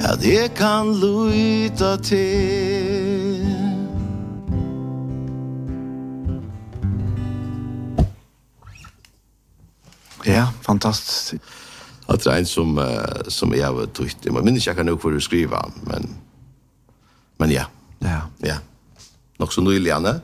at jeg kan luta til. Ja, fantastisk. Det en som jeg har trykt. Jeg minns ikke nok hvor du skriver, men ja. Ja. Nok så nylig, Anne.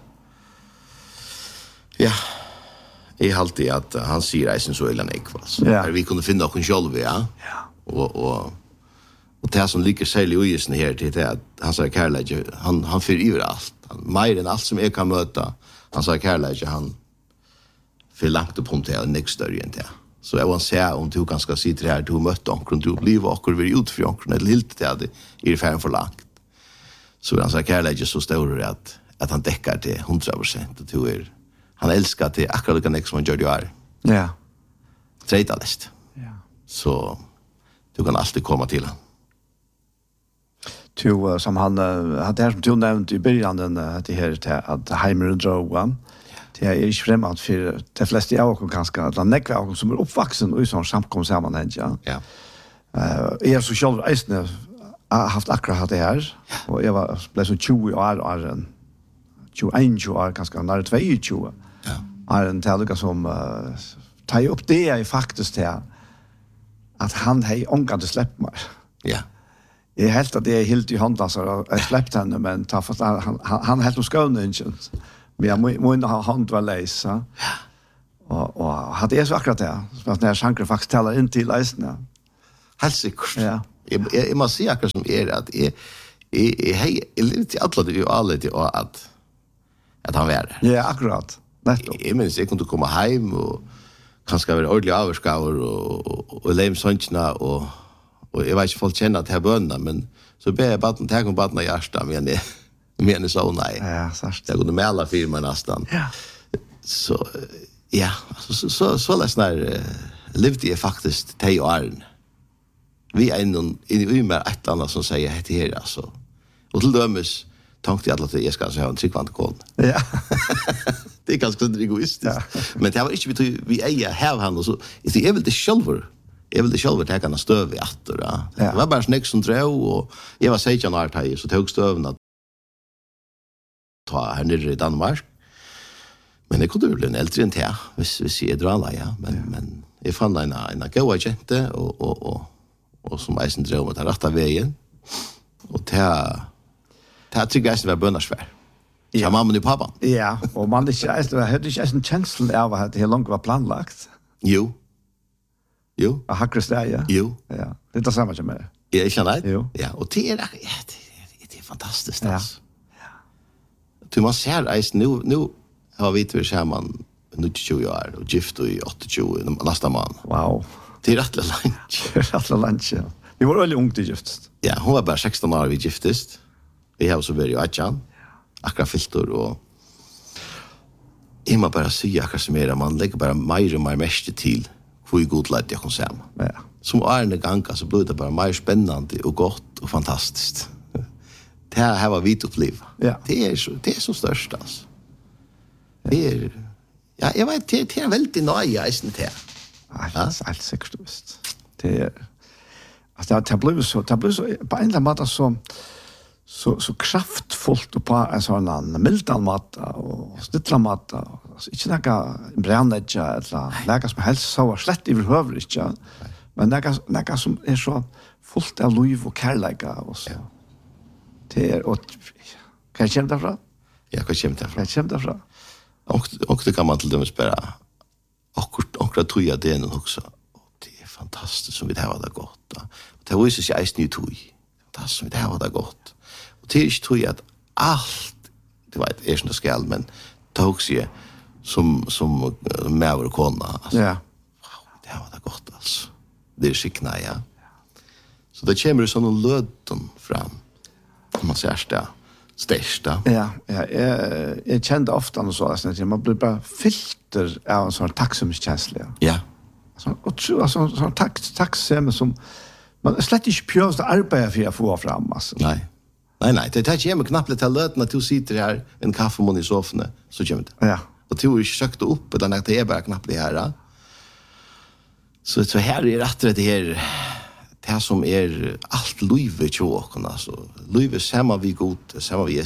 Ja. Jeg halte at han sier reisen så illa nek, altså. Ja. Vi kunne finne noen selv, ja. Ja. Og det som ligger særlig i ujesen her til det, at han sier kærleik, han fyrer over alt. Mer enn alt som jeg kan møte, han sier kærleik, han fyrer langt opp om det, og nek større enn det. Så jeg vil se om du kan skal si til det her, du har møtt onker, du blir onker, vi er utfri onker, eller helt til at det er ferdig for langt. Så han sier kærleik så større at han dekker til 100%, og du han elskar til akkurat lika nek som han gjør det jo er. Ja. Treitalest. Ja. Så du kan alltid komma till han. Som han det her som du nevnte i början det her til at Heimer drog han. Det er ikke fremad for de fleste av oss kanskje, at han nekve av oss som er oppvaksen og i sånn samkomsammenheng. Ja. Jeg er så selv eisende har haft akkurat det her, og jeg ble så 20 år, 21 år, kanskje nær 22 år. Ja. Er en tælluga som tar upp det är faktiskt det att han hej ångande släpp mig. Ja. Jag helt att det är helt i handen så jag släppte henne men ta fast han helt om skånen. Men jag måste ha hand var läsa. Och hade jag så akkurat det. Så när Shankar faktiskt talar in till läsarna. Helt sikkert. Ja. Jeg må si akkurat som at jeg litt i alle det og alle det og at han var der. Ja, akkurat. Nettopp. Jeg minns jeg kunne komme hjem og kanskje være ordentlig avskaver og leve sånnsene og jeg vet ikke folk kjenner til bønene, men så ber jeg baden, tenk om baden av hjertet, men jeg sa nei. Ja, sørst. Jeg kunne melde firma nesten. Ja. Så, ja, så løsne levde jeg faktisk til og æren. Vi er innom i mer et eller annet som sier hette her, altså. Og til dømes tenkte jeg at jeg skal ha en tryggvante kål. Ja. Det er ganske egoistisk. Ja. Men det var ikke vi eier her han, og så jeg vil det selv. Jeg ville selv ta en støv i atter. Ja. Det var bare snakk som drev, og jeg var 16 år her, så tog støven at ta her nere i Danmark. Men jeg kunne bli en eldre enn til, hvis jeg drar la, ja. Men jeg fann en god agente, og som eisen drev med den rette veien. Og til trygg eisen var bønnersvær. Ja, mamma og pappa. Ja, og man hadde ikke en kjensel av at det langt var planlagt. Jo. Av hakre steg, Jo. Ja, det er det samme som er. Ja, ikke sant? Jo. Ja, og det er fantastisk, altså. Ja. Man ser eisen, nu har vi til sammen 29 år, og gift i 28 neste måned. Wow. Det er rettelig langt. Det er rettelig langt, ja. Vi var veldig unge til giftest. Ja, hun var bare 16 år vi giftest. Vi har så vært i Adjan, akkurat filter, og jeg må bare si akkurat som man legger bare mer og mer mest til hvor god ledd jeg kan se. Ja. Som årene ganger så blir det bare mer spennende og godt og fantastisk. Det her var vidt oppliv. Ja. Det er så størst, altså. Det er, ja, jeg vet, det er veldig nøye eisen til. Helt sikkert, visst. Det er, altså, det blev så på en eller annen måte så kraftfullt på en sånn mildan mat og stilla mat. Altså, ikke noe brennedja eller noe som helst så var slett i behøver ikke. Men noe som er så fullt av liv og kærleika og så. Det er, og hva kommer det fra? Ja, hva kommer det fra? Og det kan man til dømes bare akkurat tog jeg det noen også. Det er fantastisk som vi har det godt. Det viser seg eisen i tog. Fantastisk som vi har det godt. Og det er ikke tog at alt, det var et som det skal, men det er også som med vår kona. Altså. Ja. Wow, det har det godt, altså. Det er skikkene, ja. Så det kommer sånn løden fram. Man ser det. Største. Ja, jeg kjente ofte noe så, at man blir bare filter av en sånn takksomskjensle. Ja. Sånn takksemme som man slett ikke prøver å arbeide for å få fram. Altså. Nei, det tar ikke hjemme knapt litt til løten at du sitter her en kaffemån i sofene, så kommer det. Ja. Og du har ikke søkt opp, eller det er bare knapt litt her. Så her er rett det her, det som allt livet till oss, alltså. Livet samma vi god, samma vi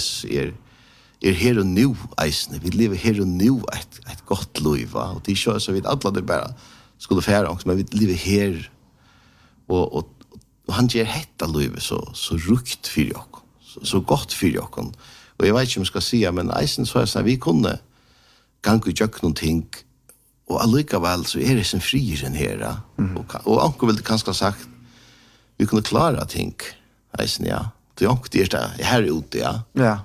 här och nu, eisne. Vi lever här och nu ett gott liv, va? Och det kör så vi alla det bara skulle färra också, men vi lever här och han ger hetta livet så rukt för oss, så gott för oss. Och jag vet inte om jag ska säga, men eisen så att vi kunde ganga och göra någonting, och allikevel så det som frieren här. Och anker vill kanske ha sagt, vi kunde klara ting, eisen, ja. Det anker det här ute, ja. Ja.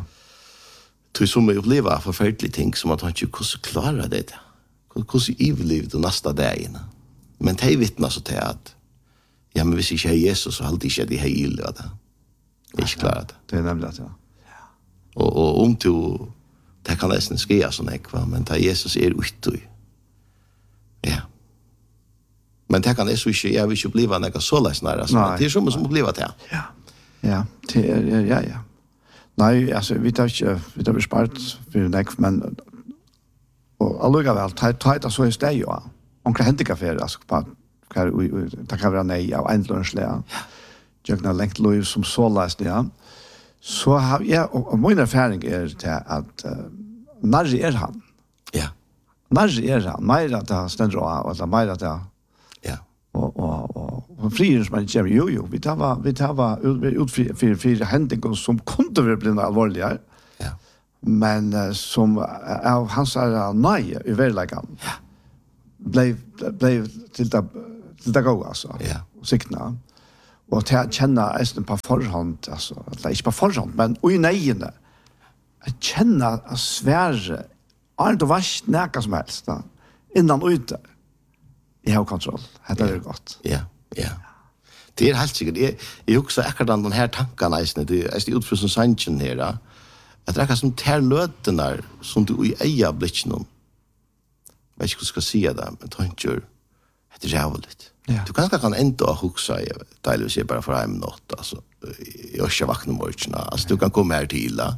Till som jag upplever förfärliga ting som att han inte kunde klara det. Kunde överlevde nästa dag. Men det vittnar så till att ja, men hvis ikke Jesus, så alltid ikke de her ille, det er ikke klart. Det er nemlig at, ja. Og om til, det kan nesten ske sånn, ikke, men da Jesus ute. Ja. Men det kan jeg så ikke, jeg vil ikke bli noe så løsnere, men det som blir det. Ja, det ja. Nei, altså, vi tar spart for nek, men og allikevel, ta et så i sted, jo, omkring hendikafer, altså, på det kan være nei av endlønnslega. Jøgna lengt liv som så løst, ja. Så har jeg, og min erfaring til at nærre han. Ja. Nærre han, mer at det stender av, eller mer at det ja. Og frieren som kommer, jo, vi tar ut for hendingen som kunne være blitt alvorligere, ja. Men som av hans nei i verleggen, ja. Blev till det gå alltså. Ja. Sikna. Och till att känna ästen på förhand alltså, eller inte på förhand, men i nejene. Att känna att Sverige är inte vars näka som helst då, innan och ute. Jag har kontroll. Det är gott. Ja. Det är helt säkert. Jag också akkurat den här tankarna ästen, det är utför som sanchen här då. Att det är som terlötenar som du i eja blitch någon. Jag vet inte hur jag ska säga det, men det är rävligt. Ja. Du kanske kan ändå huxa, delvis är bara för en natt, alltså, jag ska vakna morgonen, alltså du kan komma här till. Ja.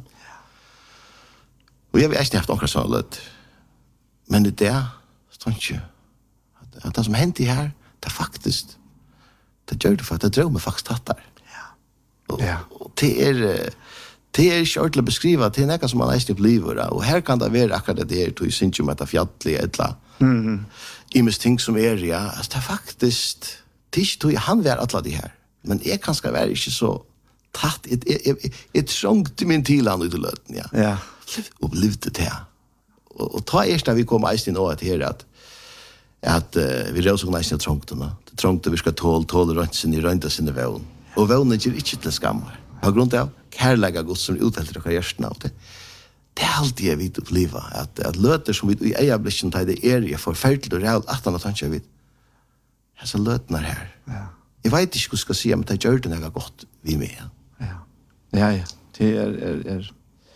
Och jag vet inte haft några sådana lätt. Men det där, så inte, att det som hänt i här, det faktiskt, det gör det för att det drömmer faktiskt tattar. Ja. Och det är ikke ordentlig å beskrive, det er noe som man nesten opplever, og her kan det være akkurat det du synes om etter fjallige, eller imens ting som ja, altså det er faktisk, det er ikke han vil alle de her, men jeg kan skal være ikke så tatt, jeg trångte min tilhand ut i løten, ja. Og levde det her. Og ta da vi kom eisen nå til her, at vi rød så nesten trångte, det trångte vi skal tåle rundt sin i rundt sin vevn, og vevnen gjør ikke til skammer. På grund av kärlega Gud som uthelter och hjärtna och det är alltid jag vet uppleva att löter som vi i eja blicken tar det jag förfärligt och rädd att han tänker vid så lötnar här. Ja. Jag vet inte hur jag ska säga men det gör det något gott vi med. Ja. Det är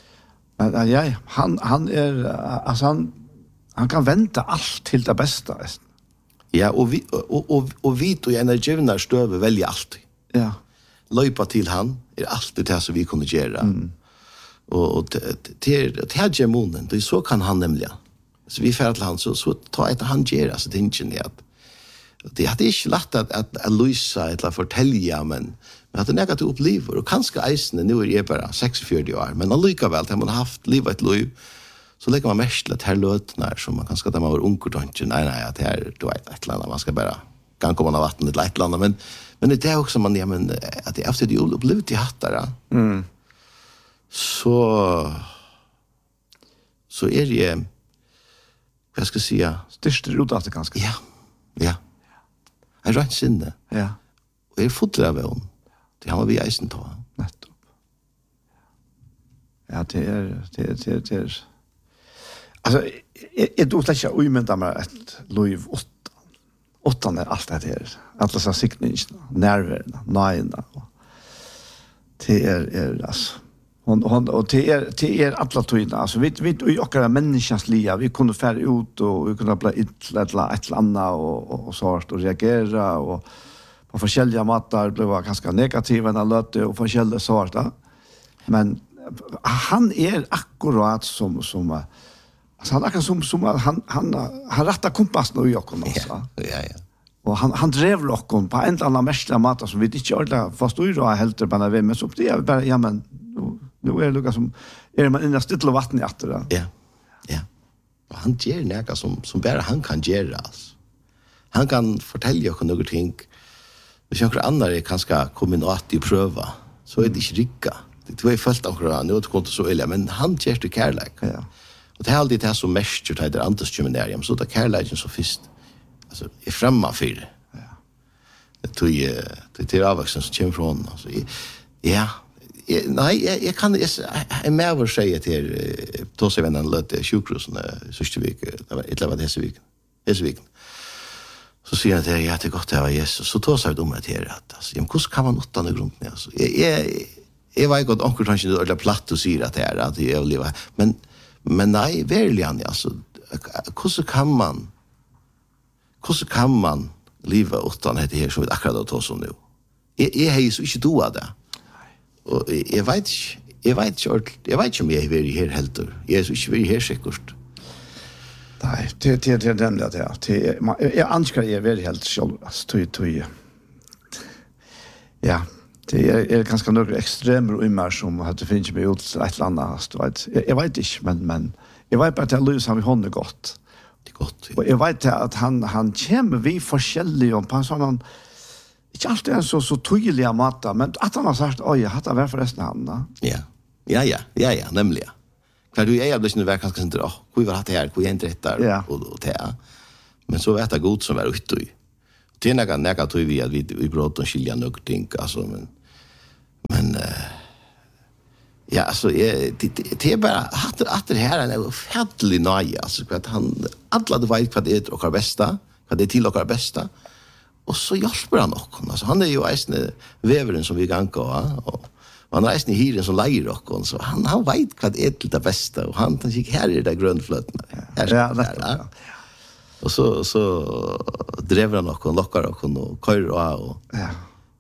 ja, han är alltså han kan vänta allt till det bästa. Ja, och vi och energina stöver välja allt. Ja. Löpa till han alltid det som vi kunde göra. Och det här gemonen, det så kan han nämligen. Så vi färd till han så ta ett han gör så tingen är att det hade inte lätt att lösa eller fortälja men att det negativt upplever och kanske eisen nu är bara 46 år men allikevel har man haft livet ett liv så lägger man mest till att här lötnar som man kanske där man var ung och nej att här du vet ett land man ska bara kan komma av vatten ett land men det är också man men att det efter det upplevt i hattar. Så är det vad ska jag säga störst rot att det ganska. Ja. Jag rent sinne. Ja. Och är fotla av hon. Det har vi eisen ta. Nettopp. Ja, det är alltså ett utlägga umynda med ett liv åttan är allt det här. Alla så siktningarna, nerverna, najna. Det är alltså och det är alla tyna. Alltså vi i åkara människans liv, vi kunde färra ut och vi kunde bli ett annat och sårt och reagera och på forskjellige matar blev ganska negativa när lötte och forskjellige sorta. Men han är akkurat som alltså han är som han rätta kompassen och jag kommer alltså. Ja. Och han drev lockon på en eller annan märkliga mat som vi inte ordentligt fast ur och helt bara vi men så det är bara ja men nu är det lukka som är man inne stilla vatten i åter. Ja. Ja. Och han ger näka som bara han kan göra alltså. Han kan fortälja oss några ting. Hvis några andra är kanske kommer in att pröva så är det inte rikka. Det var ju fullt av nu det inte så illa men han ger det kärlek. Ja. Och det är alltid det som mest det där antas seminarium så det kärleken så först alltså är framma för det. Ja. Det är avvuxen som kommer från alltså ja. Nej, jag kan jag mer vad säga till då så vänner lite sjukhusen sista veckan. Det var ett levat dessa veckan. Dessa veckan. Så säger jag att jag tycker gott det var Jesus. Så tar sig om att det att alltså, hur kan man åtta i grunden alltså. Jag var gott onkel kanske eller platt och säger att det är att jag lever. Men nej, verkligen alltså. Hur kan man leva utan det här som vi akkurat har tagit om nu? Jag har ju så inte doat det. Och jag vet inte om jag är här helt. Jag är så inte här säkert. Nej, det är nämligen det. Jag önskar jag är helt själv. Ja, det är ganska några extremer i mig som att det finns mig ut ett eller annat. Jag vet inte, men jag vet bara att Louis har vi hållit gott. Det är gott. Och jag vet att han kommer vi forskjellige på en sån inte alltid en så tydliga matta, men att han har sagt, oj, jag hattar varför resten han då? Ja, nämligen. För du är aldrig nu kanske inte, hur var det här, hur är inte rätt och det. Men så vet jag god som är ute i. Det är näga tror vi att vi pratar om skilja något ting, alltså, men ja, alltså, det är bara att det här är en färdlig nöj, alltså, för att han, alla vet vad det är och bästa, vad det är till och bästa. Och så hjälper han också. Alltså, han är ju en väveren som vi kan gå, och han är en hyren som lejer också. Så han vet vad det är till det bästa. Och han tänker, här är det grönflötna. Ja. Och så drev han också, lockar också, och kör och ja.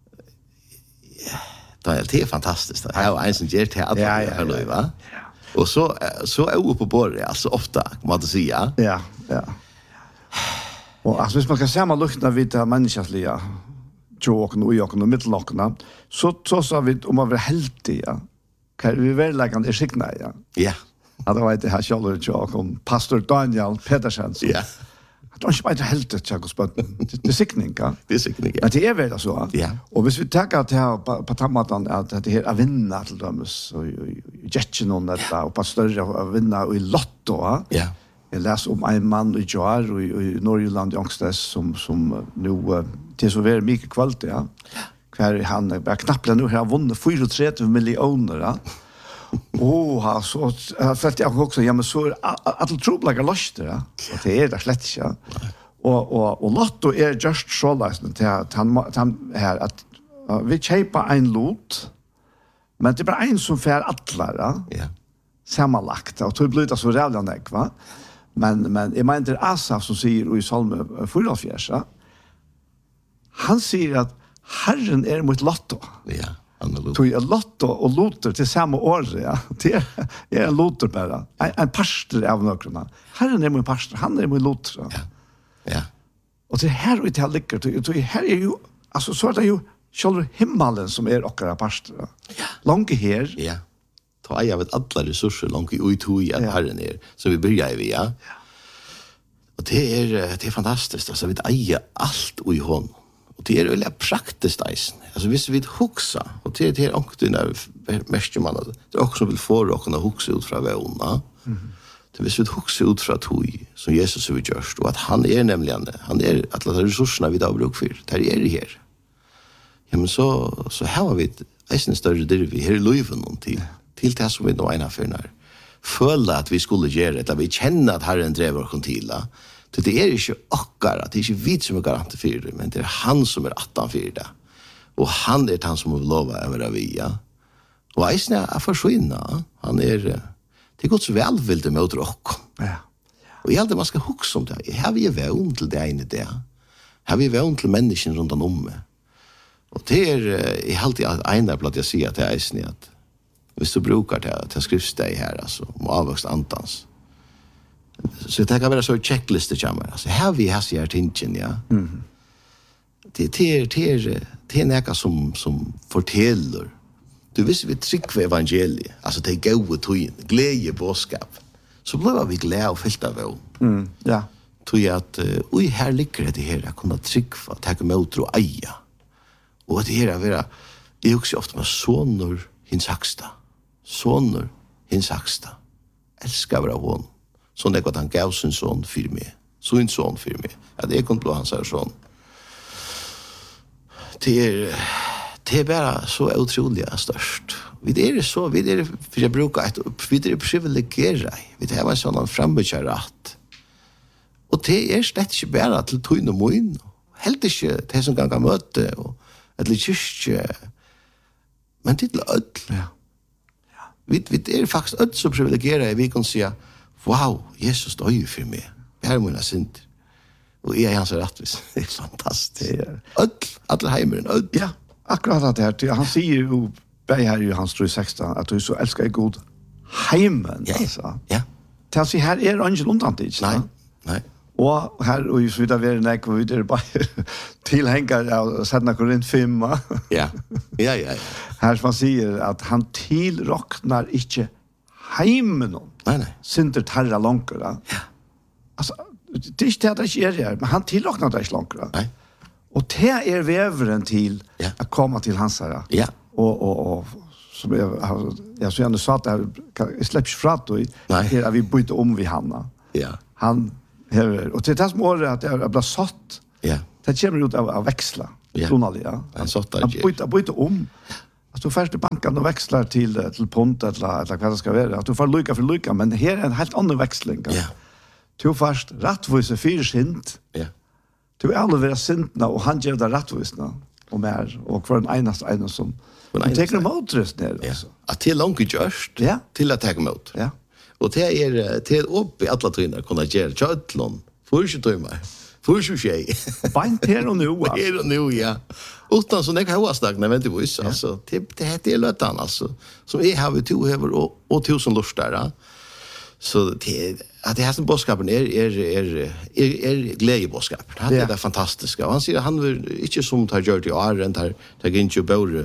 Det är fantastiskt. Det är en som ger till att det va? Och så är på bordet, alltså ofta, kan man säga. Ja. Och alltså, hvis man kan samma lukta vid det människasliga tråken och jocken och mittellockna, så sa vi om man var heltiga. Kan vi verkligen är skikna, ja? Ja. Ja, det var det här kjallor tråken, pastor Daniel Pedersen. Ja. Det var inte bara heltigt, tjockospötten. Det är sikning, ja? Det är sikning, ja. Men det är väl så. Ja. Och hvis vi tackar till här på tammatan att det här är vinna till dem, så jätten och detta, och på större vinna och i lotto, ja. Jag läser om en man i Jar och i Norrland i Ångstes som nu till så väldigt mycket kvalitet, ja. Kvar han är knappt nu har vunnit 34 miljoner, ja. Så för jag också ja men så att troblaga loster, ja. Och det är det slett inte, ja. Och lotto är just så läsning till att han här att vi köper en lot, men det är bara en som får alla, ja. Ja. Sammanlagt och det blir det så rävligt, va? Men jag menar det är Asaf som säger i Salme 44, han säger att Herren är mot lotto. Ja, han är lotto. Så är lotto och loter till samma år, ja. Det är en loter bara. En pastor av några. Herren är mot pastor, han är mot loter. Ja. Och det här och det här ligger. Det här är ju, alltså så är det ju själva himmelen som är åkara pastor. Ja. Långt här. Ja. Jag vet alla resurser långt ut hur att Herren är. Så vi börjar vi, ja. Och det är fantastiskt. Alltså, vi äger allt i honom. Och det är väldigt praktiskt. Alltså, hvis vi huxa, och det är också när mest man det är också vill få och kunna huxa ut från vägna. Det hvis vi huxa ut från tog som Jesus har gjort. Och att han är nämligen, han är alla resurserna vi har bruk för. Det är det här. Ja, men så här har vi en större del vi här i Löven någonting. Till det som vi nå ena för när føle at vi skulle gjøre det, at vi kjenner at Herren drever oss til det. Det er ikke akkurat, det er ikke vi som er garant for det, men det er han som er 18 for det. Og han er han som vil love å være via. Og eisen er forsvinnet. Han er, det er godt så velvildig med å dere. Ja. Og jeg man skal huske om det. Her vi vevn til det ene det. Her vi vevn til menneskene rundt om meg. Og det jeg alltid ene på at jeg sier til eisen at hvis du brukar till skriftsteg här alltså om avväxt antans. Så det kan vara så checklist det kommer. Alltså här vi har sig tingen, ja. det är något som fortäller. Du visste vi tryckva evangeliet, alltså det är goda tøyen, glädje bådskap. Så blev vi glada och fyllda av. Ja. Tror jag att oj här ligger det här att kunna tryckva, ta emot och eja. Och det här är vara jag också ofta med sonor hins högsta. Sonor hins högsta. Älskar vara hon. Så det går han gav sin son för mig. Så en son för mig. Ja, det kunde bli hans son. Det är bara så otroligt störst. Vi är för jag brukar vi är privilegierade. Vi har en sån frambörsrätt. Och det är slett inte bara till tøyn og moin. Helt ikke det som kan møte eller kyrkje. Men det til ødel. Ja. Vi er faktisk ødel så privilegierade. Vi kan si, wow, Jesus døy for meg. Det er mine synder. Og jeg er hans rettvis. Det er fantastisk. Ødel, alle heimeren, ødel. Ja, akkurat det her. Han sier jo, bei her i Hans 3:16, at du så elsker jeg god heimen. Ja, altså. ja. Til å si, her er ingen undantid. Nej. Og her, og så vidt vi nek, og vi er bare tilhenger av 2. Korint 5. Ja. Her som han sier at han tilroknar ikke heimen. Nej. Synder tarra langer. Ja. Altså, det er ikke det at det ikke er her, men han tilroknar det ikke langer. Nej. Og det er veveren til å komme til hans her. Ja. Og som jeg så gjerne sa at jeg slipper ikke fra det, at vi bytte om vi Hanna. Ja. Han hever, og til det som året at jeg ble satt, det kommer ut av veksla, ja. Han satt der. Han bytte om. At du først i banken og veksler til pont, eller hva det skal være. At du får lykke for lykke, men her er en helt annen veksling. Ja. Du først rettvise 4 sint. Ja. Du er alle være sintene, og han gjør det rettvisene, og mer, og hver en eneste som han teker imot rest ned. Ja. At det er langt gjørst til å teke imot. Ja. Og det er opp i alle tøyner kunne gjøre kjøtlån. For ikke tøymer. For ikke skje. Beint her og nå. Her og nå, ja. Utan sånn jeg har snakkene, vet du hva. Altså, det er løtten, altså. Som jeg har 2 hever og 1000 lust der. Så det här som bådskapen är glädjebådskapen. Det är det fantastiska. Och han säger att han vill inte som tar gjort i åren, tar inte både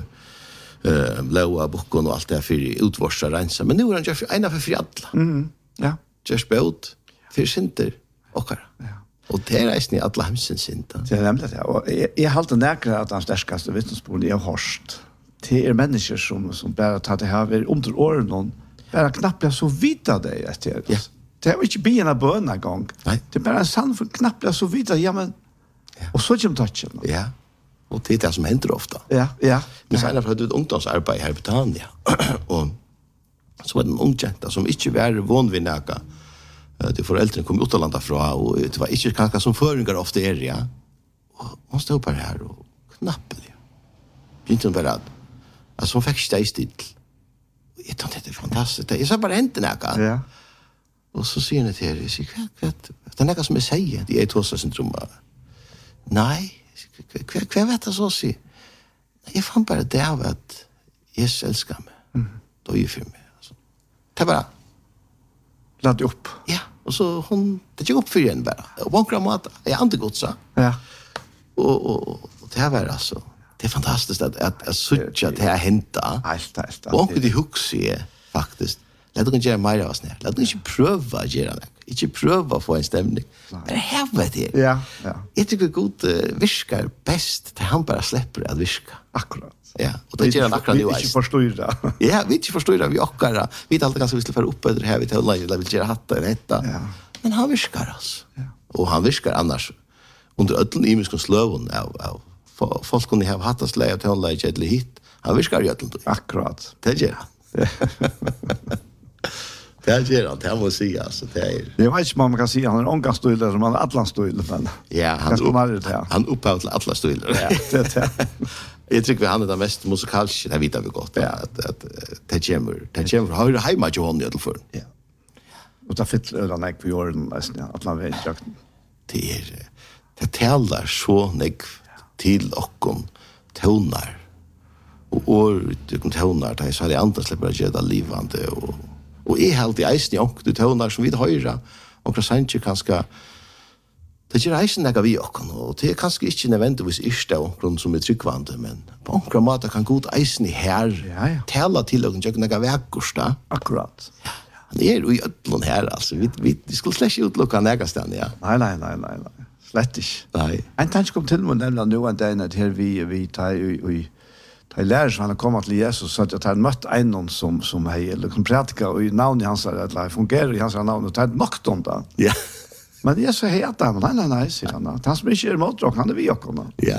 blåa boken och allt det här för utvorsa rensa. Men nu är han gjort ena för fri alla. Ja. Gjort båd för sinter och kara. Och det är resten i alla hemsens sinter. Det är nämligen det. Och jag har alltid näkrat att han stärskaste vittnesbord jag har hörst. Det är människor som bara tar det här under åren någon. Bara knappt jag så vita dig efter. Ja. Det är inte bien av böna gång. Nej. Det är bara en sann för knappt jag så vita. Ja, men... Ja. Och så kommer touchen. Ja. Och det är det som händer ofta. Ja. Men så är det för att du ett ungdomsarbete här i Britannia. Och så var det en ung jenta som inte var van vid näka. De föräldrarna kom utomlands från och det var inte kanske som föringar ofta är ja. Och hon stod bara här och knappade. Inte bara att alltså hon fick stå still. Jag tänkte det är fantastiskt. Jag sa bara inte näka. Ja. Och så säger ni till er, det är näka som jag säger, det är tosta-syndrom. Nej, vad vet jag så att säga? Jag fann bara det av att Jesus älskar mig. Då är ju för mig. Alltså. Det bara... Lad upp. Ja, och så hon... Det gick upp för en bara. Vankra mat, jag har inte gått så. Ja. Och det här var alltså... Det är fantastiskt att söka att det här hända. Allt. Och det huxar faktiskt. Låt oss göra mer av oss ner. Låt oss inte pröva att göra det. Inte pröva att få en stämning. Men det här var det. Ja. Jag tycker god viskar bäst till han bara släpper att viska. Akkurat. Ja, och det gör han akkurat nu. Vi inte förstår det. Ja, vi inte förstår det. Vi åkar. Vi vet alltid ganska visst för upp över det här. Vi tar eller vill göra hatta eller detta. Ja. Men han viskar alltså. Ja. Och han viskar annars under ödlen imiskon slövon av folk kunde ha hattas läge till hålla eller hit. Han viskar ju ödlen. Akkurat. Det gör han. Det gör han. Det måste säga alltså. Det är... Jag vet inte om man kan säga han är ångastöjler som han är atlansstöjler. Men... Ja, han upphav till atlansstöjler. Ja, det är Jag tycker han är den mest musikaliska, det vet vi gott. Ja. Att det kommer. Har du hemma till honom i alla fall? Ja. Och det fyller ölen ägg på jorden nästan, att man vet inte. Det talar så nek till och tonar. Och du kan tonar, det är så att det andra släpper att göra det livande. Och är helt i eisen i och du tonar som vi höra. Och sannsynligt kanske Det gör reisen näga vi också, och det är kanske inte nödvändigtvis yrsta omkron som är tryggvande, men på omkron måte kan god eisen i här tala till och göra näga vägkorsta. Akkurat. Han är ju i ödlån här, alltså. Vi skulle slett inte utlåka näga stan, ja. Nej. Slett ikke. Nej. En tanke kom til mig nemlig nu en dag, at her vi tar lærer som han har kommet til Jesus, så at jeg har møtt en som har liksom prætika, og i navnet hans eller fungerer i hans navn, og tar makt om det. Ja. Men jeg så heter han, nei, sier han. Han som ikke motdrok, han vi også. Ja.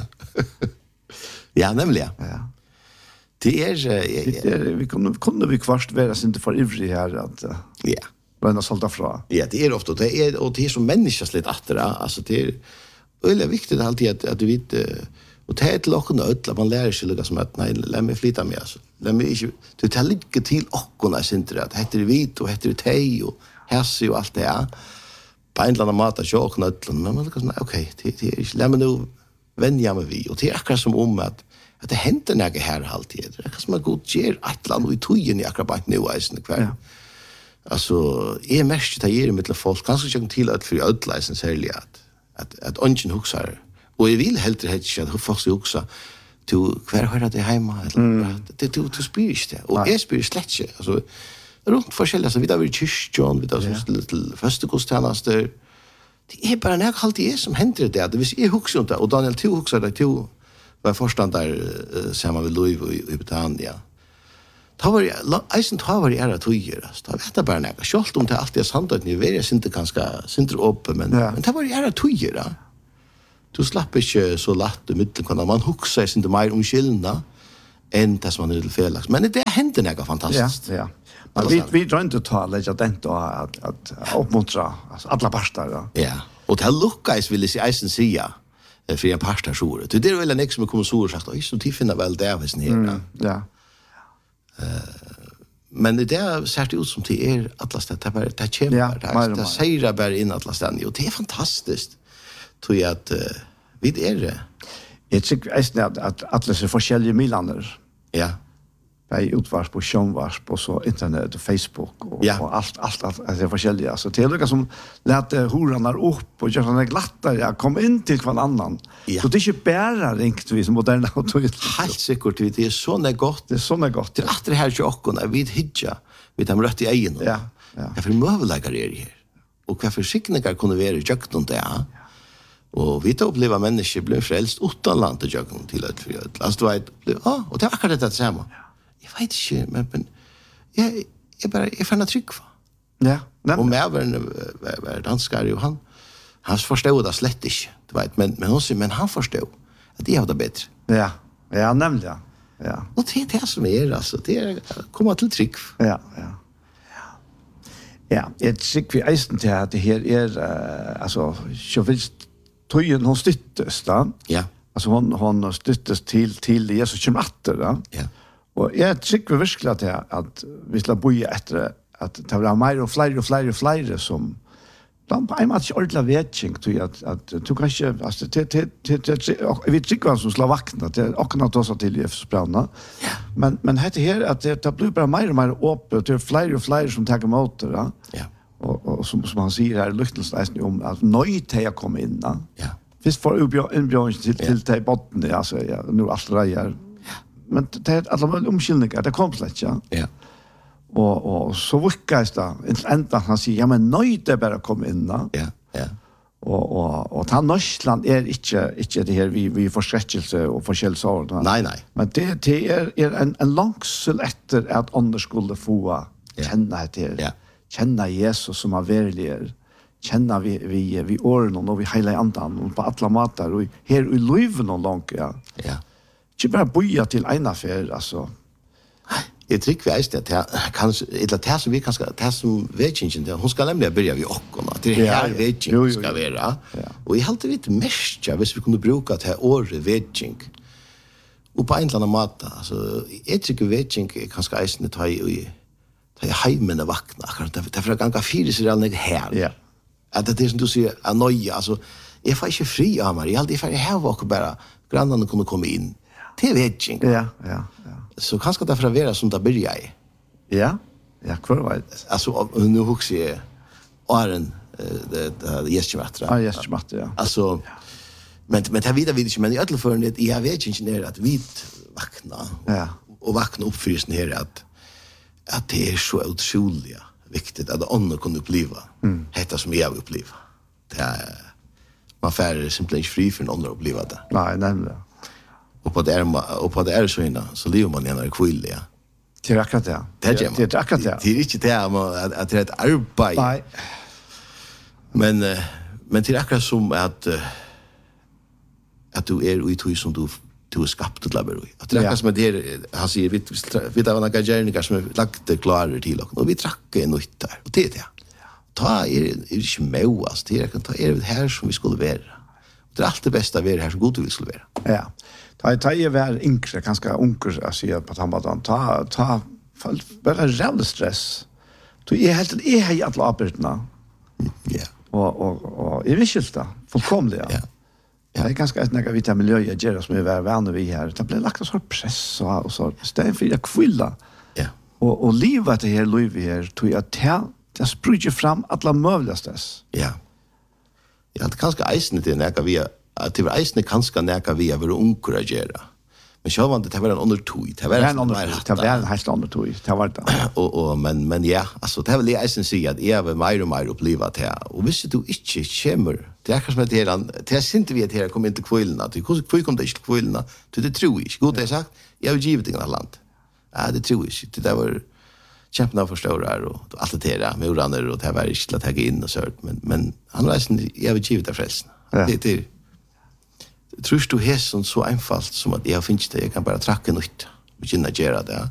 Ja, nemlig, ja. Det är vi kunde vi kvart vara inte för ivrig här att ja. Lämna salta fra. Ja, det är ofta det är som människas lite att alltså det är väldigt viktigt alltid att du vet och ta ett lock och att man lär sig liksom att nej, låt mig flytta med alltså. Låt mig inte du tar lite till och när synter att heter det vit och heter det tej och hässe och allt det är. På en eller annan mat att jag knöttlen men man liksom okej, det är låt mig nu vänja mig vi och det är akkurat som om att det händer något här alltid. Det är som att god ger ett land och i tojen i akkurat nu är kvar. Ja. Alltså, är mest det ger med folk kanske inte till att för utläsen särskilt att ungen huxar. Och jag vill helt rätt att folk ska huxa till kvar hör det hemma eller det du spyr det. Och jag spyr slett inte. Alltså, runt forskjelliga så vi där vill kyrkjon, vi där så lite förstegåstjänster. Det är bara något alltid som händer det. Det vill säga huxar inte och Daniel tog huxar det tog var förstand där samma med Louis i Britannia. Ta var eisen ta var era tojer. Ta vet bara näga. Skolt om det alltid är sant att ni är inte ganska synter upp men ta var era tojer. Du slapp inte så lätt i mitten kan man huxa sig inte mer om skillna än det som man är felaks. Men det händer näga fantastiskt. Ja. Men vi drar inte ta lägga den då att uppmuntra alltså alla pastor. Ja. Och det luckas vill se eisen sia. För en pastor. Det är väl en som kommer så sagt, "Oj, så finner väl där vis ner." Ja. Men det ser det ut som det är Atlas det bara det kommer det säger bara in Atlas den och det är fantastiskt. Tror jag att vid är det. Jag tycker att Atlas är forskjellige milaner. Ja. Bei utvars på sjönvars på så internet och Facebook och allt är forskjellige. Alltså det är lika som låter horanar upp och gör såna glattare jag kom in till kvar annan. Så det är inte bara ringt vi som moderna autorit. Helt säkert det är såna gott. Det är såna gott. Det är att det här jocken vid hitja vid de rätt i egen. Ja. Jag för möbellägare är här. Och vad försikningar kunde vara jökt och det. Och vi tar uppleva människor blir frälst utan land och jöken till ett för alltså vet och det var akkurat det samma. Jag vet inte, men jag fann att tryck för. Ja. Och med var danskar ju han förstod det slett inte. Du vet, men han förstod att det är det bättre. Ja. Ja, nämligen. Ja. Och det är det som är alltså, det är komma till tryck. Ja. Ja, jag tycker vi eisen till att det här är alltså så visst tojen hon styttes då. Ja. Alltså hon styttes till Jesus kommer åter då. Ja. Och jag tycker verkligen att vi ska boja efter att det var mer och fler som bland på en match ordla vetching till att du kanske alltså vi tycker som slår vakna det och något också till Jesus bränna. Men det här att det blir bara mer och mer öppet till fler som tar emot det då. Ja. Och som han säger här lyckelsläsning om att nöjt att komma in då. Ja. Visst för inbjörn till botten alltså nu allt rejer. Men det är alla omskillningar, det kommer slett, ja. Ja. Och så vukas det. Ända han säger, ja men nöjt är bara komma in. Ja. Och ta Norrland är inte det här vi förskräckelse och förkällsår. Nej. Men det är en långsel efter att andra skulle få känna det. Ja. Känna Jesus som är verklig. Känna vi åren och vi hela andan och på alla matar och här i livet någon långt, ja. Ja. Inte bara boja till en affär, alltså. Jag tycker vi är det kanske det som vi kanske det som vet inte hon ska nämligen börja vi och det här vet inte ska vara. Och jag håller lite mest hvis vi kunde bruka det här året vetching. Och på en eller annan mat alltså jag tycker vetching kanske är inte ta i hemmen vakna det för ganska fyra sig redan här. Ja. Att det är som du säger annoja alltså jag får inte fri av mig. Jag alltid för här och bara grannarna kunde komma in. Det är vetching. Ja. Så kanske det vara som det börjar i. Ja, kvar var det. Alltså, nu huxar jag åren det gästmatter. Ja, gästmatter, ja. Alltså men det vet inte men i alla fall jag vet inte när att vi vakna. Ja. Och vakna upp för sån här att det är så otroligt viktigt att andra kan uppleva. Detta som jag upplever. Det är man färre simpelt inte fri för en andra uppleva det. Nej, nämligen. Och på det är så innan så lever man i en kvill, ja. Det är akkurat det. Det är akkurat det. Det är inte det att det är ett arbete. Nej. Men det är akkurat som att du är i tog som du är skapt till att att det är akkurat som att han säger vi tar några gärningar som är lagt klara till och vi trackar en nytt där. Och det är det. Ta inte med det är här som vi skulle vara. Det är allt det bästa vi är här som god vi skulle vara. Ja. Ta är väl yngre, ganska unker, jag säger på tambadan. Ta bara rädd stress. Du är helt i alla arbetena. Ja. Och är viskilta, fullkomligt. Ja. Det är ganska ett några vita miljöer gör som är vänner vi här. Det blir lagt så press och så istället för att kvilla. Ja. Och livet det här liv här tror jag det sprutar fram alla möjliga stress. Ja. Ja, det kanske eisen det näka vi att det var eisen kanske näka vi över encouragera. Men så var det var en undertog. Det var en helt undertog. Det var det. Och men ja, alltså det vill eisen säga att jag var mer och mer uppleva det här. Och visst du inte kommer. Det är kanske med det är inte vi att här kommer inte kvillna. Det hur kom det inte kvillna? Det tror jag. God det sagt. Jag har givet det land. Ja, det tror jag. Det där var kämparna förstår och allt det där med oraner och det var inte till att ta in och så men han var sen jag har givet det frälsen. Det tror du hässon så enkelt som att jag finns det jag kan bara tracka nytt och kunna göra det.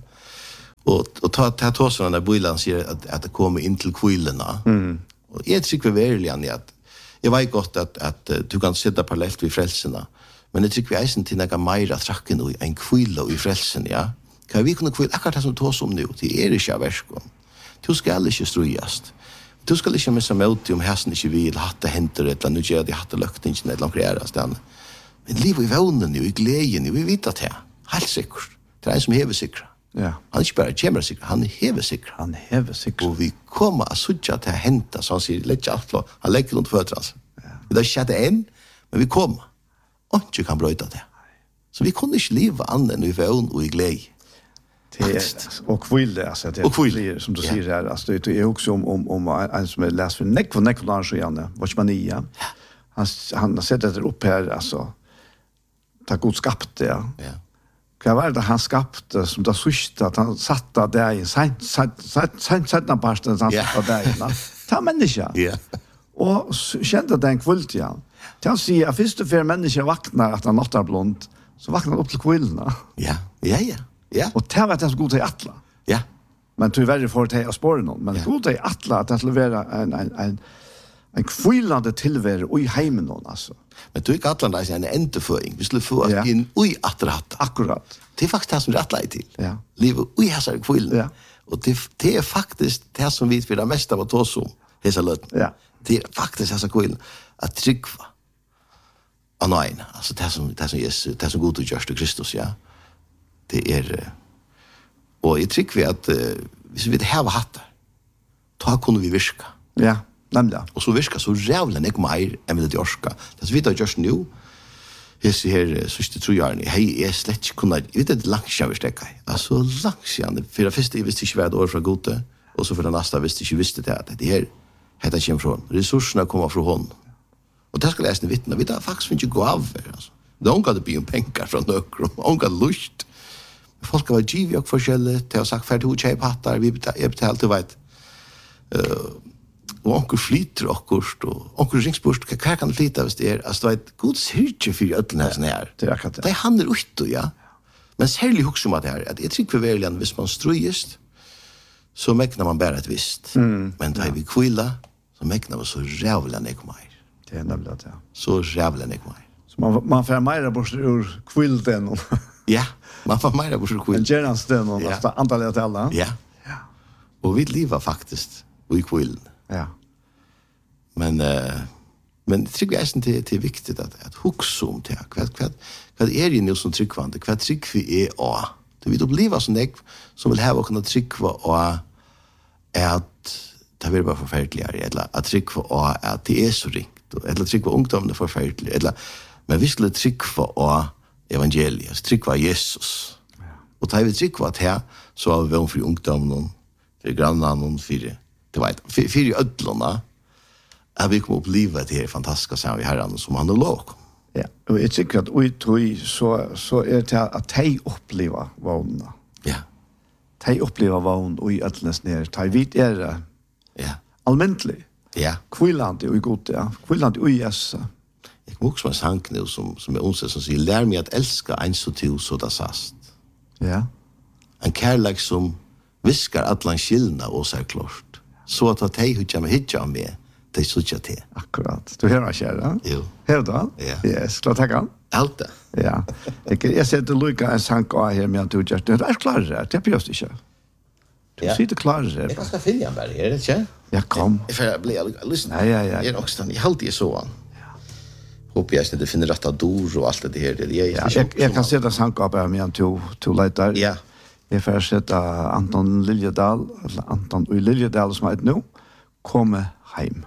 Och ta sådana där bilen säger att det kommer in till kvillorna. Och jag tycker verkligen att jag vet gott att du kan sitta parallellt vid frälserna. Men det tycker vi är till några mer tracka nu en kvilla i frälsen, ja. Kan vi kunna kvilla akkurat det som tås om nu till inte verskon. Du ska inte strujast. Du ska inte missa mot om hästen inte vill hatta händer eller nu gör det hatta löktingen eller kreeras den. Men liv i vånen nu, i glädjen, vi vet att det är helt säkert. Det är en som hever säkert. Ja. Han inte bara kämmer säkert, han hever säkert. Han hever säkert. Och vi kommer att sucha till att hämta, så han säger, lägg allt klart. Han lägger runt fötter alltså. Vi har inte än, men vi kommer. Och inte kan bröta det. Så vi kunde inte leva annan i vån och i glädje. Och kvill alltså det är som du säger här alltså det är också om en som är läst för neck så gärna vad man i han har sett det upp här alltså ta god skapt det ja kan vara det han skapte som det sista att han satte där i sent när pasten satt där ta människa och kände den kvällt ja han säger att först för människa vaknar att han nattar blont så vaknar upp till kvällarna Ja. Och det var det så god till atla. Ja. Men tyvärr får det att spåra någon. Men god till atla att det skulle vara en kvillande tillvaro i hemmen någon alltså. Men du är atlan där en ändföring. Vi skulle få in oj attrat. Akkurat. Det är faktiskt det som det atla till. Ja. Livet oj har kvill. Ja. Och det är faktiskt det som vi vill mest av att oss om. Hesa löt. Ja. Det är faktiskt dessa kvill att trycka. Nej, alltså det som Jesus, det som god och görs till Kristus, ja. Det är och jag tycker vi att hvis vi har hatt då kunde vi virka. Ja, nämligen. Och så virka så jävla nek mer än vi det orska. Det så vi då just nu. Jag ser så tror jag ni hej är slett kunna vet det långsamt stäcka. Alltså långsamt för det första visste inte vad år från gode och så för det nästa visste inte visste det att det här heter kommer från resurserna kommer från hon. Och det ska läsa vittna vi där faktiskt inte gå av alltså. Det har inte blivit pengar från nökron. Onka lust. Folk har givet och forskjellet. Det har sagt färdigt hos tjejpattar. Vi betalt, du vet. Og onker flyter akkurst. Og onker ringsbort. Hva kan det flyta hvis det er? Altså, det er god syrke for ødelen her. Ja, det er akkurat det. Det handler ut, ja. Men særlig hukse om at det her. At jeg trykker veldig at hvis man strøyest, så mekner man bare et visst. Men da vi kvila, så mekner man så rævlig enn jeg kommer. Det er nemlig det, ja. Så rævlig enn jeg kommer. Så man får mer bort ur kvilden. Ja, man får mer bort ur kvilden. En gärnasten och antalet till alla. Ja. Och vi lever faktiskt i kvilden. Ja. Men jag tycker det är viktigt att huxa om det. Vad är det nu som tryggvande? Vad trygg vi är av? Det vill uppleva som jag som vill ha och kunna tryggva och att det blir bara förfärligare eller att trycka på att det är så ringt eller trycka på ungdomen är förfärligt eller men vi skulle trycka på evangeliet trycka på Jesus och tar vi trycka på att här så har vi för ungdomen för grannarna för det var för ödlorna att vi kommer uppleva det här fantastiska som vi herran som han har lov. Ja, och jag tycker att utroi så är det att de uppleva vågna. Ja. De uppleva vågna och i ödlens ner. De vet är allmäntlig. Ja. Kvillandet och i god, ja. Kvillandet och i Jesus. Jag kommer också med en sang nu som är onsdag som säger lär mig att älska en så till så det sast. Ja. En kärlek som viskar allan skillna och så klart. Så att de hittar mig hittar med det så tjata till. Akkurat. Du hör kära? Jo. Hör då? Ja. Yes, klart tackar. Allt det. Ja. Jag sätter Luca en sang här med att du just. Det är klart det. Det behövs inte. Du sitter klar det. Jag ska finna en är det inte? Ja, kom. Jag blir lyssna. Ja. Jag är också i halt i så. Hoppas jag att det finner rätta dor och allt det här. Jag kan sätta sang här med att du letar. Ja. Jag får sätta Anton Liljedal, eller Anton Liljedal som är nu, kommer hem.